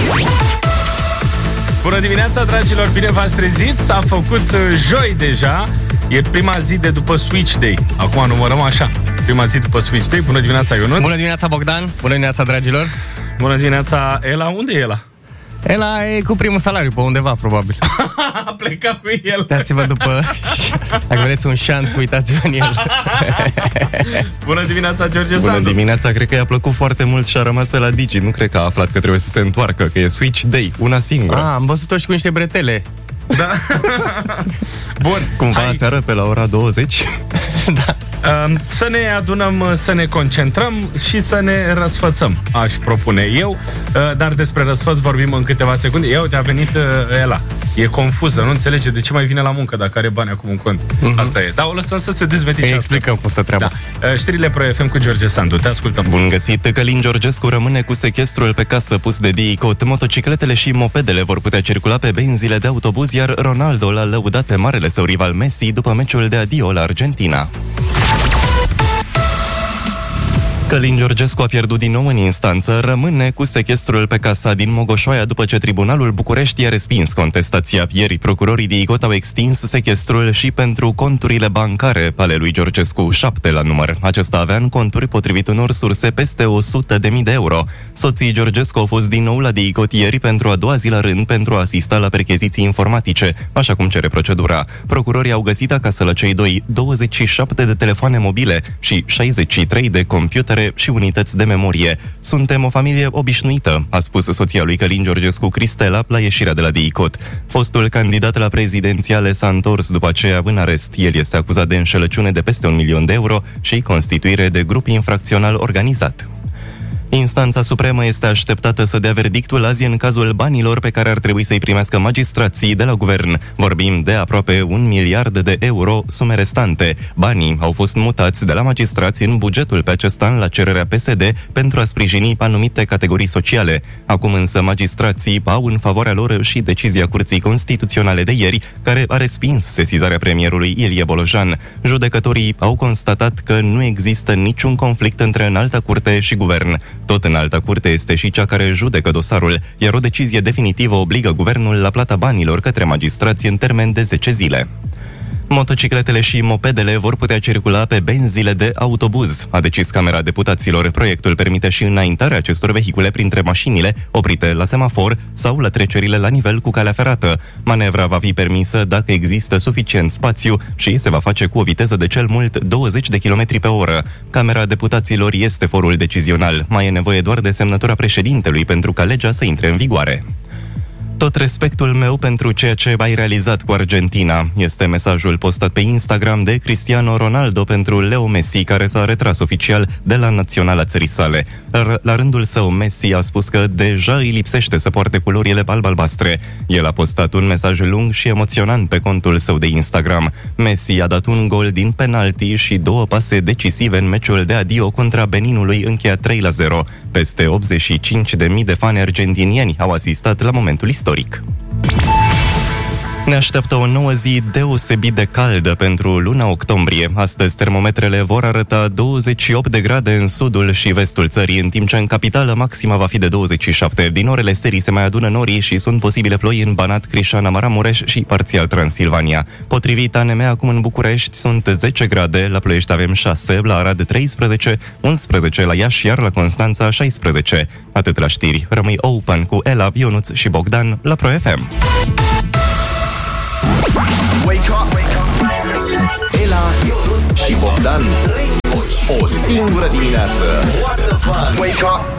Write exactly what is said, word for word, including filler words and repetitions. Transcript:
Bună dimineața, dragilor, bine v-ați trezit. S-a făcut joi deja. E prima zi de după Switch Day. Acum numărăm așa. Prima zi după Switch Day. Bună dimineața, Ionuț. Bună dimineața, Bogdan. Bună dimineața, dragilor. Bună dimineața, Ela. Unde e Ela? Ela e cu primul salariu pe undeva, probabil. A plecat cu el. Uitați-vă după... Dacă vedeți un șanț, uitați-vă în el. Bună dimineața, George Sandu. Bună dimineața, cred că i-a plăcut foarte mult și a rămas pe la Digi. Nu cred că a aflat că trebuie să se întoarcă, că e Switch Day, una singură. Ah, am văzut-o și cu niște bretele. Da. Bun. Cumva hai. Seară pe la ora douăzeci. Da. Să ne adunăm, să ne concentrăm și să ne răsfățăm, aș propune eu. Dar despre răsfăț vorbim în câteva secunde. Ia uite, a venit Ela. E confuză, nu înțelege de ce mai vine la muncă dacă are bani acum în cont. Uh-huh. Asta e. Dar o lăsăm să se dezvetice. Îi explicăm cum stă treaba. Da. Știrile Pro F M cu George Sandu. Te ascultăm. Bun găsit. Călin Georgescu rămâne cu sechestrul pe casă pus de DICOT. Motocicletele și mopedele vor putea circula pe benzile de autobuz, iar Ronaldo l-a lăudat pe marele său rival Messi după meciul de adio la Argentina. Călin Georgescu a pierdut din nou în instanță, rămâne cu sechestrul pe casa din Mogoșoaia după ce Tribunalul București a respins contestația. Ieri, procurorii DICOT au extins sechestrul și pentru conturile bancare ale lui Georgescu, șapte la număr. Acesta avea în conturi, potrivit unor surse, peste o sută de mii de euro. Soții Georgescu au fost din nou la DICOT ieri pentru a doua zi la rând pentru a asista la percheziții informatice, așa cum cere procedura. Procurorii au găsit acasă la cei doi douăzeci și șapte de telefoane mobile și șaizeci și trei de computere și unități de memorie. Suntem o familie obișnuită, a spus soția lui Călin Georgescu, Cristela, la ieșirea de la DICOT. Fostul candidat la prezidențiale s-a întors după aceea în arest. El este acuzat de înșelăciune de peste un milion de euro și constituire de grup infracțional organizat. Instanța Supremă este așteptată să dea verdictul azi în cazul banilor pe care ar trebui să-i primească magistrații de la guvern. Vorbim de aproape un miliard de euro sume restante. Banii au fost mutați de la magistrați în bugetul pe acest an la cererea P S D pentru a sprijini anumite categorii sociale. Acum însă magistrații au în favoarea lor și decizia Curții Constituționale de ieri, care a respins sesizarea premierului Ilie Bolojan. Judecătorii au constatat că nu există niciun conflict între Înalta Curte și guvern. Tot Înalta Curte este și cea care judecă dosarul, iar o decizie definitivă obligă guvernul la plata banilor către magistrați în termen de zece zile. Motocicletele și mopedele vor putea circula pe benzile de autobuz, a decis Camera Deputaților. Proiectul permite și înaintarea acestor vehicule printre mașinile oprite la semafor sau la trecerile la nivel cu calea ferată. Manevra va fi permisă dacă există suficient spațiu și se va face cu o viteză de cel mult douăzeci de kilometri pe oră. Camera Deputaților este forul decizional. Mai e nevoie doar de semnătura președintelui pentru ca legea să intre în vigoare. Tot respectul meu pentru ceea ce ai realizat cu Argentina, este mesajul postat pe Instagram de Cristiano Ronaldo pentru Leo Messi, care s-a retras oficial de la naționala țării sale. La rândul său, Messi a spus că deja îi lipsește să poarte culorile alb-albastre. El a postat un mesaj lung și emoționant pe contul său de Instagram. Messi a dat un gol din penalti și două pase decisive în meciul de adio contra Beninului, încheiat trei la zero. Peste optzeci și cinci de mii de fani argentinieni au asistat la momentul istoric. Ne așteaptă o nouă zi deosebit de caldă pentru luna octombrie. Astăzi termometrele vor arăta douăzeci și opt de grade în sudul și vestul țării, în timp ce în capitală maxima va fi de douăzeci și șapte. Din orele serii se mai adună norii și sunt posibile ploi în Banat, Crișana, Maramureș și parțial Transilvania. Potrivit A N M, acum în București sunt zece grade, la Ploiești avem șase, la Arad treisprezece, unsprezece la Iași, iar la Constanța șaisprezece. Atât la știri. Rămâi open cu Ela, Ionuț și Bogdan la Pro F M. Wake up, wake up. Ela, Ionuț și Bogdan. O singură dimineață. What the fun? Wake up.